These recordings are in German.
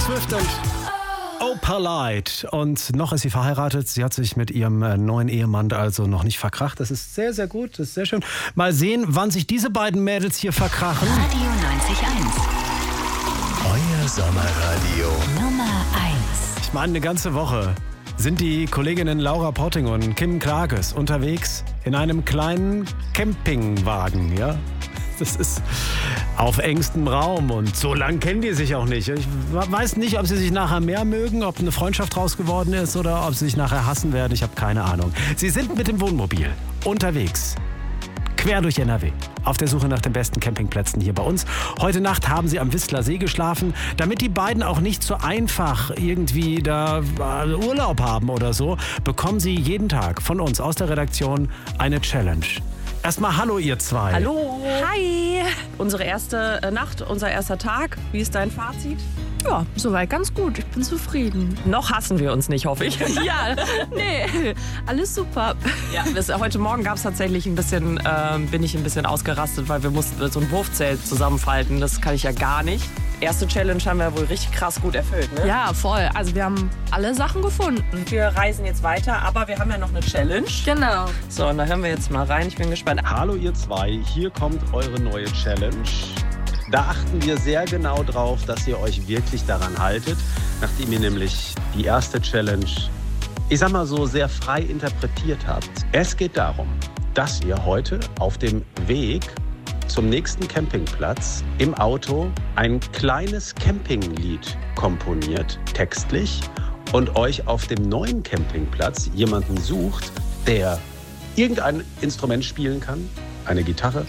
Swift und Opalite. Und noch ist sie verheiratet. Sie hat sich mit ihrem neuen Ehemann also noch nicht verkracht. Das ist sehr, sehr gut. Das ist sehr schön. Mal sehen, wann sich diese beiden Mädels hier verkrachen. Radio 90.1. Euer Sommerradio. Nummer 1. Ich meine, eine ganze Woche sind die Kolleginnen Laura Potting und Kim Klages unterwegs in einem kleinen Campingwagen, ja? Das ist auf engstem Raum und so lang kennen die sich auch nicht. Ich weiß nicht, ob sie sich nachher mehr mögen, ob eine Freundschaft draus geworden ist oder ob sie sich nachher hassen werden. Ich habe keine Ahnung. Sie sind mit dem Wohnmobil unterwegs, quer durch NRW, auf der Suche nach den besten Campingplätzen hier bei uns. Heute Nacht haben sie am Whistler See geschlafen, damit die beiden auch nicht so einfach irgendwie da Urlaub haben oder so, bekommen sie jeden Tag von uns aus der Redaktion eine Challenge. Erstmal hallo ihr zwei. Hallo. Hi. Unsere erste Nacht, unser erster Tag. Wie ist dein Fazit? Ja, soweit ganz gut. Ich bin zufrieden. Noch hassen wir uns nicht, hoffe ich. Ja, nee, alles super. Ja, heute Morgen gab es tatsächlich bin ich ein bisschen ausgerastet, weil wir mussten so ein Wurfzelt zusammenfalten. Das kann ich ja gar nicht. Erste Challenge haben wir wohl richtig krass gut erfüllt, ne? Ja, voll. Also wir haben alle Sachen gefunden. Wir reisen jetzt weiter, aber wir haben ja noch eine Challenge. Genau. So, und da hören wir jetzt mal rein. Ich bin gespannt. Hallo ihr zwei, hier kommt eure neue Challenge. Da achten wir sehr genau drauf, dass ihr euch wirklich daran haltet, nachdem ihr nämlich die erste Challenge, ich sag mal so, sehr frei interpretiert habt. Es geht darum, dass ihr heute auf dem Weg zum nächsten Campingplatz im Auto ein kleines Campinglied komponiert, textlich, und euch auf dem neuen Campingplatz jemanden sucht, der irgendein Instrument spielen kann, eine Gitarre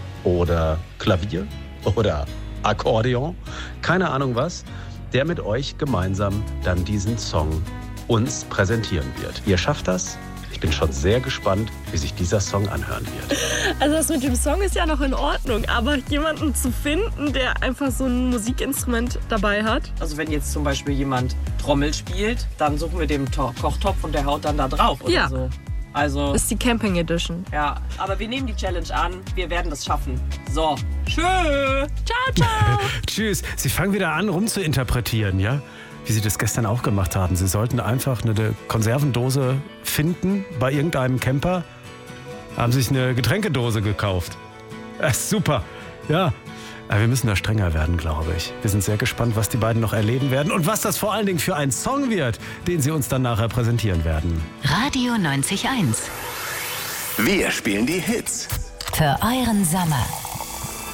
oder Klavier oder Akkordeon, keine Ahnung was, der mit euch gemeinsam dann diesen Song uns präsentieren wird. Ihr schafft das. Ich bin schon sehr gespannt, wie sich dieser Song anhören wird. Also das mit dem Song ist ja noch in Ordnung, aber jemanden zu finden, der einfach so ein Musikinstrument dabei hat. Also wenn jetzt zum Beispiel jemand Trommel spielt, dann suchen wir den Kochtopf und der haut dann da drauf oder Ja. so. Also, Das ist die Camping Edition. ja, aber wir nehmen die Challenge an. Wir werden das schaffen. So, tschö. Ciao, ciao. Tschüss. Sie fangen wieder an, rumzuinterpretieren, ja? Wie Sie das gestern auch gemacht haben. Sie sollten einfach eine Konservendose finden bei irgendeinem Camper, haben sich eine Getränkedose gekauft. Super, ja. Aber wir müssen da strenger werden, glaube ich. Wir sind sehr gespannt, was die beiden noch erleben werden und was das vor allen Dingen für ein Song wird, den sie uns dann nachher präsentieren werden. Radio 90.1. Wir spielen die Hits. Für euren Sommer.